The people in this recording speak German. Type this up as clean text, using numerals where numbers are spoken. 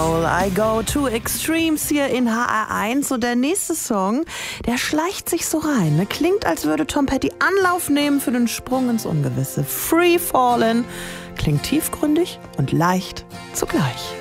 I go to extremes hier in HR1 und der nächste Song, der schleicht sich so rein. Ne? Klingt, als würde Tom Petty Anlauf nehmen für den Sprung ins Ungewisse. Free Fallin' klingt tiefgründig und leicht zugleich.